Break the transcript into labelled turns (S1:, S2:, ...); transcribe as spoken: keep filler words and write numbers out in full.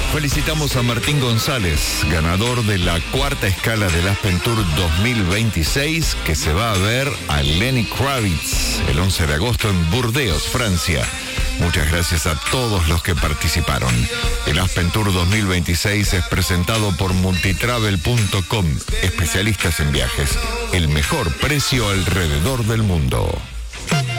S1: Felicitamos a Martín González, ganador de la cuarta escala del Aspen Tour dos mil veintiséis, que se va a ver a Lenny Kravitz el once de agosto en Burdeos, Francia. Muchas gracias a todos los que participaron. El Aspen Tour dos mil veintiséis es presentado por multitravel punto com, especialistas en viajes. El mejor precio alrededor del mundo.